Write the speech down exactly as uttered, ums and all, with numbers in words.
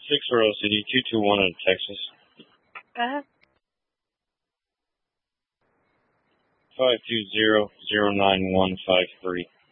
Six Royal City, two two one out of Texas. Uh-huh. Five two zero zero nine one five three.